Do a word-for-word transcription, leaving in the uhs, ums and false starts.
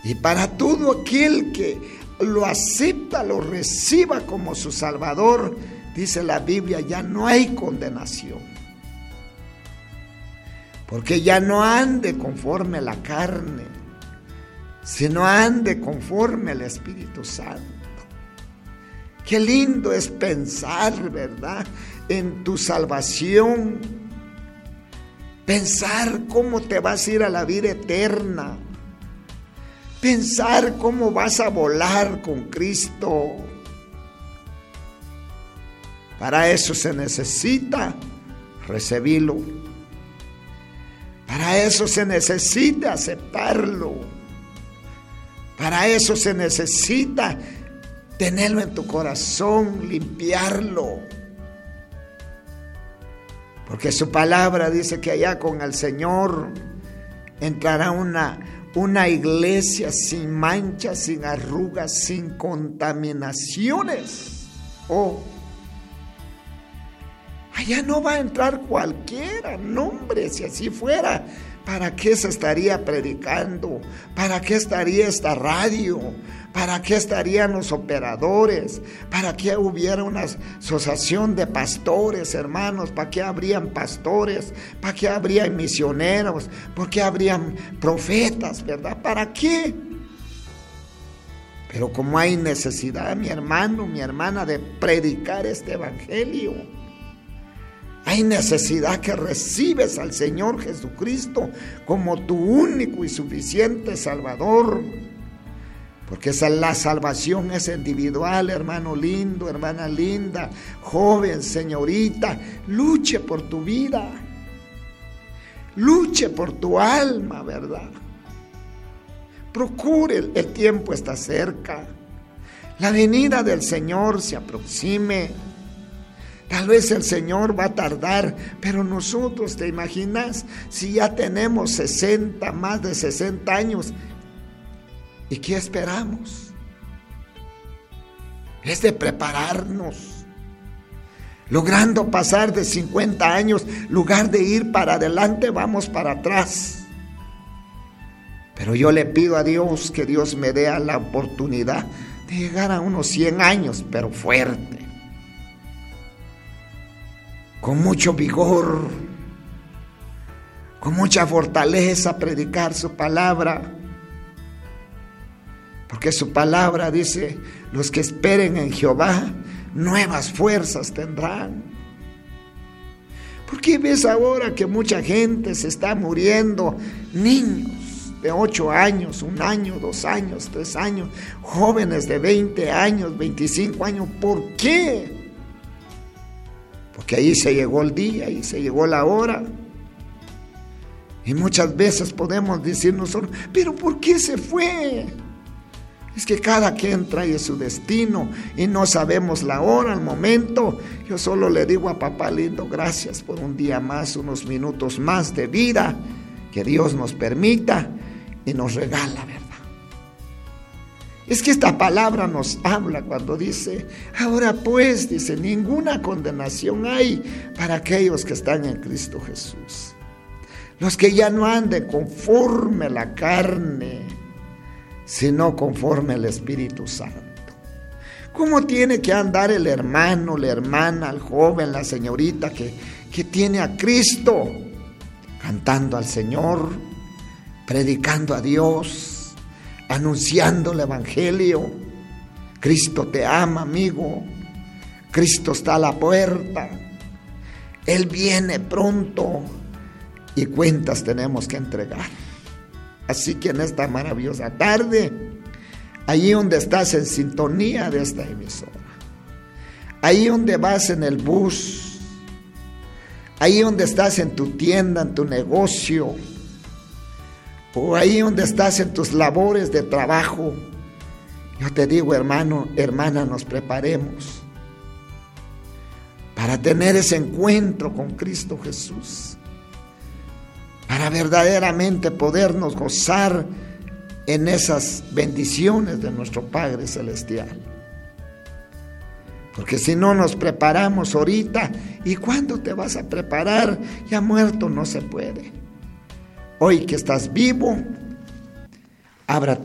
Y para todo aquel que lo acepta, lo reciba como su Salvador, dice la Biblia, ya no hay condenación. Porque ya no ande conforme a la carne, sino ande conforme al Espíritu Santo. Qué lindo es pensar, ¿verdad?, en tu salvación. Pensar cómo te vas a ir a la vida eterna. Pensar cómo vas a volar con Cristo. Para eso se necesita recibirlo. Para eso se necesita aceptarlo. Para eso se necesita tenerlo en tu corazón, limpiarlo. Porque su palabra dice que allá con el Señor entrará una, una iglesia sin manchas, sin arrugas, sin contaminaciones. Oh, allá no va a entrar cualquiera, no hombre, si así fuera, ¿para qué se estaría predicando? ¿Para qué estaría esta radio? ¿Para qué estarían los operadores? ¿Para qué hubiera una asociación de pastores, hermanos? ¿Para qué habrían pastores? ¿Para qué habrían misioneros? ¿Por qué habrían profetas, verdad? ¿Para qué? Pero como hay necesidad, mi hermano, mi hermana, de predicar este evangelio, hay necesidad que recibes al Señor Jesucristo como tu único y suficiente Salvador. Porque esa, la salvación es individual, hermano lindo, hermana linda, joven, señorita. Luche por tu vida. Luche por tu alma, ¿verdad? Procure, el, el tiempo está cerca. La venida del Señor se aproxime. Tal vez el Señor va a tardar, pero nosotros, ¿te imaginas? Si ya tenemos sesenta, más de sesenta años, ¿y qué esperamos? Es de prepararnos. Logrando pasar de cincuenta años, lugar de ir para adelante, vamos para atrás. Pero yo le pido a Dios que Dios me dé la oportunidad de llegar a unos cien años, pero fuerte, con mucho vigor, con mucha fortaleza, predicar su palabra. Porque su palabra dice, los que esperen en Jehová, nuevas fuerzas tendrán. ¿Por qué ves ahora que mucha gente se está muriendo? Niños de ocho años, un año, dos años, tres años, jóvenes de veinte años, veinticinco años. ¿Por qué? Porque ahí se llegó el día, ahí se llegó la hora. Y muchas veces podemos decir nosotros, ¿pero por qué se fue? Es que cada quien trae su destino y no sabemos la hora, el momento. Yo solo le digo a papá lindo, gracias por un día más, unos minutos más de vida que Dios nos permita y nos regala, ¿verdad? Es que esta palabra nos habla cuando dice, ahora pues, dice, ninguna condenación hay para aquellos que están en Cristo Jesús. Los que ya no anden conforme a la carne, sino conforme al Espíritu Santo. ¿Cómo tiene que andar el hermano, la hermana, el joven, la señorita que, que tiene a Cristo? Cantando al Señor, predicando a Dios, anunciando el Evangelio. Cristo te ama, amigo. Cristo está a la puerta. Él viene pronto y cuentas tenemos que entregar. Así que en esta maravillosa tarde, allí donde estás en sintonía de esta emisora, ahí donde vas en el bus, ahí donde estás en tu tienda, en tu negocio, o ahí donde estás en tus labores de trabajo, yo te digo, hermano, hermana, nos preparemos para tener ese encuentro con Cristo Jesús, para verdaderamente podernos gozar en esas bendiciones de nuestro Padre Celestial. Porque si no nos preparamos ahorita, ¿y cuándo te vas a preparar? Ya muerto no se puede. Hoy que estás vivo, abra tu